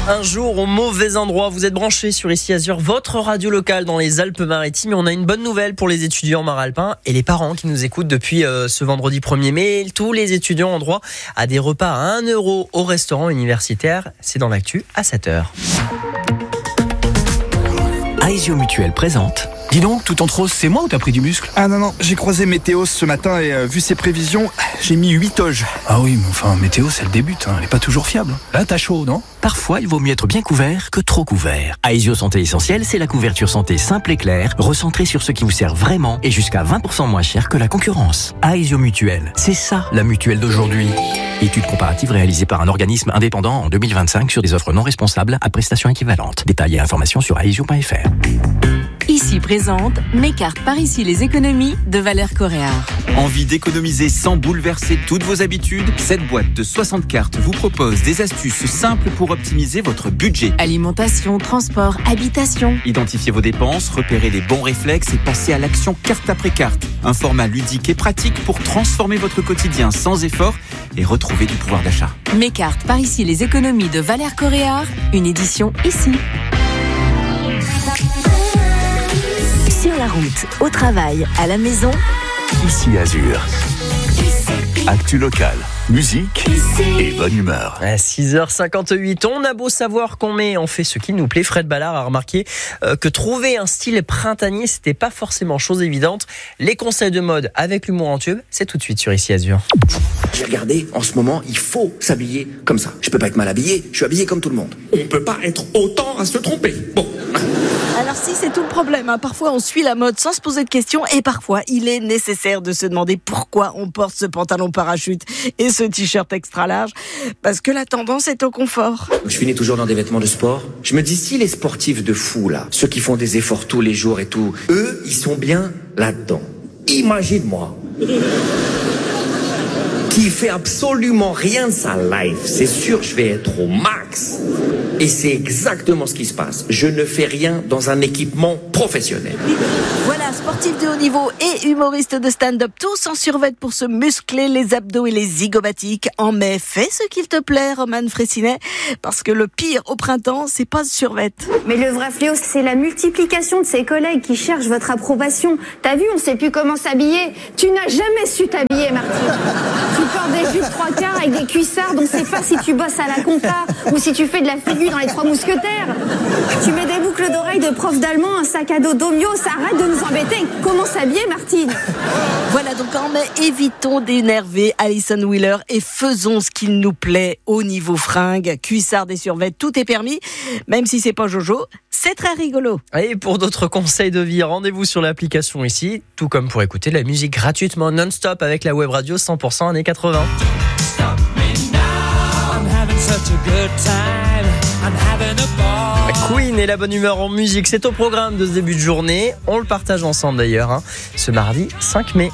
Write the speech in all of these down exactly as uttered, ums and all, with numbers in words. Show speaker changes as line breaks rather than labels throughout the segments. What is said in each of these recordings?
Un jour au mauvais endroit, vous êtes branchés sur Ici Azur, votre radio locale dans les Alpes-Maritimes. Et on a une bonne nouvelle pour les étudiants maralpins et les parents qui nous écoutent depuis euh, ce vendredi premier mai. Tous les étudiants ont droit à des repas à un euro au restaurant universitaire. C'est dans l'actu à sept heures.
Aesio Mutuelle présente. Dis donc, tout en rose, c'est moi ou t'as pris du muscle?
Ah non, non, j'ai croisé Météos ce matin et euh, vu ses prévisions, j'ai mis huit toges.
Ah oui, mais enfin, Météos, elle débute, hein, elle est pas toujours fiable. Là, t'as chaud, non? Parfois, il vaut mieux être bien couvert que trop couvert. Aesio Santé Essentielle, c'est la couverture santé simple et claire, recentrée sur ce qui vous sert vraiment et jusqu'à vingt pour cent moins cher que la concurrence. Aesio Mutuelle, c'est ça la mutuelle d'aujourd'hui. Étude comparative réalisée par un organisme indépendant en deux mille vingt-cinq sur des offres non responsables à prestations équivalentes. Détails et informations sur aesio point f r.
Ici présente mes cartes par ici les économies de Valère Coréard.
Envie d'économiser sans bouleverser toutes vos habitudes? Cette boîte de soixante cartes vous propose des astuces simples pour optimiser votre budget.
Alimentation, transport, habitation.
Identifiez vos dépenses, repérez les bons réflexes et passez à l'action carte après carte. Un format ludique et pratique pour transformer votre quotidien sans effort et retrouver du pouvoir d'achat.
Mes cartes par ici les économies de Valère Coréard, une édition ici. Sur la route, au travail, à la maison.
Ici Azur. Actu locale, musique et bonne humeur.
À six heures cinquante-huit, on a beau savoir qu'on met, on fait ce qui nous plaît. Fred Ballard a remarqué euh, que trouver un style printanier, c'était pas forcément chose évidente. Les conseils de mode avec l'humour en tube, c'est tout de suite sur Ici Azur.
J'ai regardé, en ce moment, il faut s'habiller comme ça. Je peux pas être mal habillé, je suis habillé comme tout le monde.
On peut pas être autant à se tromper. Bon.
Alors si, c'est tout le problème, hein. Parfois on suit la mode sans se poser de questions et parfois il est nécessaire de se demander pourquoi on porte ce pantalon parachute et ce t-shirt extra large, parce que la tendance est au confort.
Je finis toujours dans des vêtements de sport. Je me dis, si les sportifs de fou là, ceux qui font des efforts tous les jours et tout, eux, ils sont bien là-dedans. Imagine-moi qui fait absolument rien de sa life. C'est sûr, je vais être au max. Et c'est exactement ce qui se passe. Je ne fais rien dans un équipement professionnel.
Voilà, sportifs de haut niveau et humoristes de stand-up, tous en survêt pour se muscler les abdos et les zygomatiques. En mai, fais ce qu'il te plaît, Roman Fressinet, parce que le pire au printemps, c'est pas ce survêt.
Mais le vrai fléau, c'est la multiplication de ses collègues qui cherchent votre approbation. T'as vu, on sait plus comment s'habiller. Tu n'as jamais su t'habiller, Martine. Tu portes des jupes trois quarts avec des cuissards, donc c'est pas si tu bosses à la compta ou si tu fais de la figure dans les Trois Mousquetaires. Tu mets des boucles d'oreilles de prof d'allemand, un sac à dos Domio, ça arrête de nous embêter. Comment s'habiller, Martine?
Voilà, donc en mai, évitons d'énerver Alison Wheeler et faisons ce qu'il nous plaît au niveau fringues, cuissards et survêtements, tout est permis, même si c'est pas Jojo. C'est très rigolo.
Et pour d'autres conseils de vie, rendez-vous sur l'application ici, tout comme pour écouter la musique gratuitement non-stop avec la web radio cent pour cent années quatre-vingts. Queen et la bonne humeur en musique, c'est au programme de ce début de journée. On le partage ensemble d'ailleurs, hein, ce mardi cinq mai.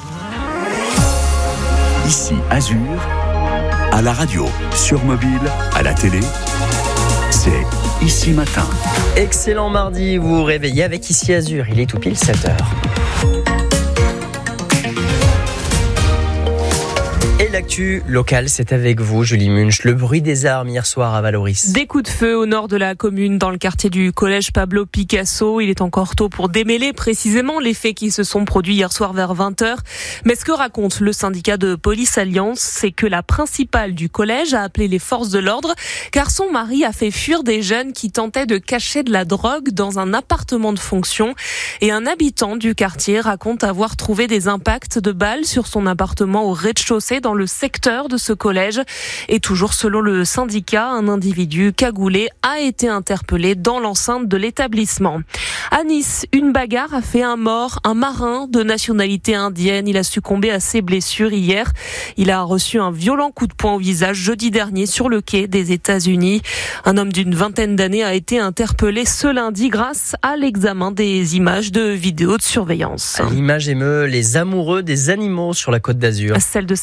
Ici Azur, à la radio, sur mobile, à la télé, c'est Ici Matin.
Excellent mardi, vous vous réveillez avec Ici Azur, il est tout pile sept heures. Et l'actu locale, c'est avec vous, Julie Munch. Le bruit des armes hier soir à Valoris.
Des coups de feu au nord de la commune, dans le quartier du collège Pablo Picasso. Il est encore tôt pour démêler précisément les faits qui se sont produits hier soir vers vingt heures. Mais ce que raconte le syndicat de police Alliance, c'est que la principale du collège a appelé les forces de l'ordre car son mari a fait fuir des jeunes qui tentaient de cacher de la drogue dans un appartement de fonction. Et un habitant du quartier raconte avoir trouvé des impacts de balles sur son appartement au rez-de-chaussée dans le secteur de ce collège. Et toujours selon le syndicat, un individu cagoulé a été interpellé dans l'enceinte de l'établissement. À Nice, une bagarre a fait un mort, un marin de nationalité indienne. Il a succombé à ses blessures hier. Il a reçu un violent coup de poing au visage jeudi dernier sur le quai des États-Unis. Un homme d'une vingtaine d'années a été interpellé ce lundi grâce à l'examen des images de vidéos de surveillance.
L'image émeut les amoureux des animaux sur la Côte d'Azur.
Celle de cette jument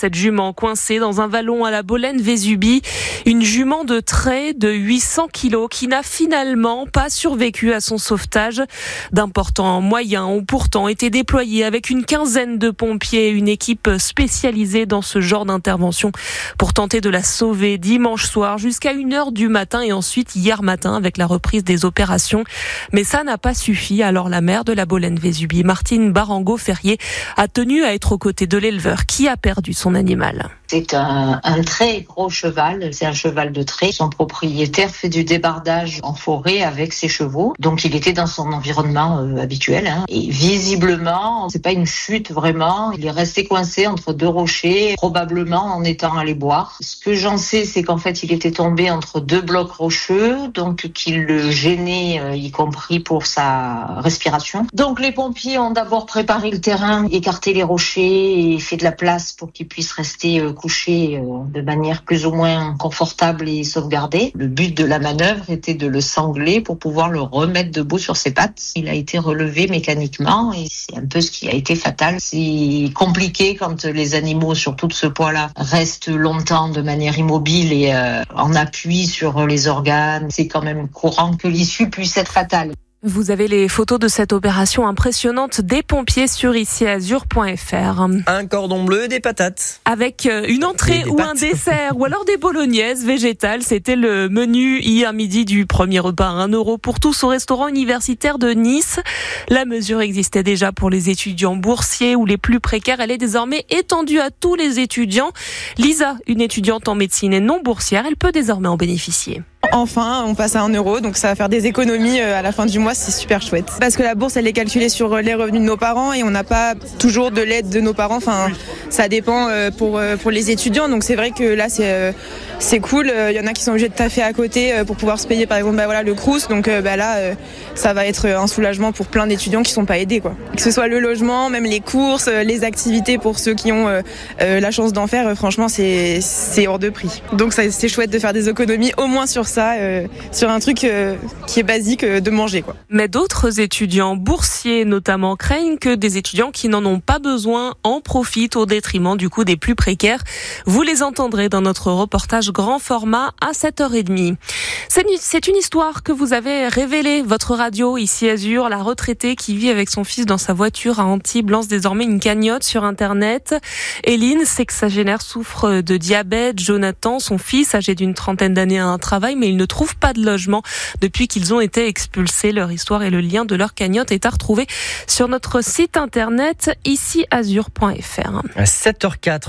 inutilement coincée dans un vallon à la Bolène-Vésubie. Une jument de trait de huit cents kilos qui n'a finalement pas survécu à son sauvetage. D'importants moyens ont pourtant été déployés avec une quinzaine de pompiers et une équipe spécialisée dans ce genre d'intervention pour tenter de la sauver dimanche soir jusqu'à une heure du matin et ensuite hier matin avec la reprise des opérations. Mais ça n'a pas suffi, alors la maire de la Bolène-Vésubie, Martine Barango-Ferrier, a tenu à être aux côtés de l'éleveur qui a perdu son animal.
C'est un, un très gros cheval, c'est un cheval de trait. Son propriétaire fait du débardage en forêt avec ses chevaux, donc il était dans son environnement euh, habituel. Hein. Et visiblement, c'est pas une chute vraiment, il est resté coincé entre deux rochers, probablement en étant allé boire. Ce que j'en sais, c'est qu'en fait, il était tombé entre deux blocs rocheux, donc qu'il le gênait, euh, y compris pour sa respiration. Donc les pompiers ont d'abord préparé le terrain, écarté les rochers et fait de la place pour qu'il puisse rester euh, couché euh, de manière plus ou moins confortable et sauvegardée. Le but de la manœuvre était de le sangler pour pouvoir le remettre debout sur ses pattes. Il a été relevé mécaniquement et c'est un peu ce qui a été fatal. C'est compliqué quand les animaux, surtout de ce poids-là, restent longtemps de manière immobile et euh, en appui sur les organes. C'est quand même courant que l'issue puisse être fatale.
Vous avez les photos de cette opération impressionnante des pompiers sur ici azur point f r.
Un cordon bleu, des patates.
Avec une entrée
des
ou
pâtes.
un dessert ou alors des bolognaises végétales. C'était le menu hier midi du premier repas. Un euro pour tous au restaurant universitaire de Nice. La mesure existait déjà pour les étudiants boursiers ou les plus précaires. Elle est désormais étendue à tous les étudiants. Lisa, une étudiante en médecine et non boursière, elle peut désormais en bénéficier.
Enfin, on passe à un euro, donc ça va faire des économies à la fin du mois, c'est super chouette. Parce que la bourse, elle est calculée sur les revenus de nos parents et on n'a pas toujours de l'aide de nos parents. Enfin, ça dépend pour, pour les étudiants, donc c'est vrai que là, c'est, c'est cool. Il y en a qui sont obligés de taffer à côté pour pouvoir se payer, par exemple, bah voilà, le Crous. Donc bah là, ça va être un soulagement pour plein d'étudiants qui ne sont pas aidés, quoi. Que ce soit le logement, même les courses, les activités pour ceux qui ont la chance d'en faire, franchement, c'est, c'est hors de prix. Donc ça, c'est chouette de faire des économies, au moins sur ça. Euh, sur un truc euh, qui est basique euh, de manger, quoi.
Mais d'autres étudiants boursiers notamment craignent que des étudiants qui n'en ont pas besoin en profitent au détriment du coup des plus précaires. Vous les entendrez dans notre reportage grand format à sept heures trente. C'est, c'est une histoire que vous avez révélée, votre radio ici Azur. La retraitée qui vit avec son fils dans sa voiture à Antibes lance désormais une cagnotte sur internet. Éline, sexagénaire, souffre de diabète. Jonathan, son fils âgé d'une trentaine d'années, a un travail mais ils ne trouvent pas de logement depuis qu'ils ont été expulsés. Leur histoire et le lien de leur cagnotte est à retrouver sur notre site internet ici azur point f r.
À sept heures quatre.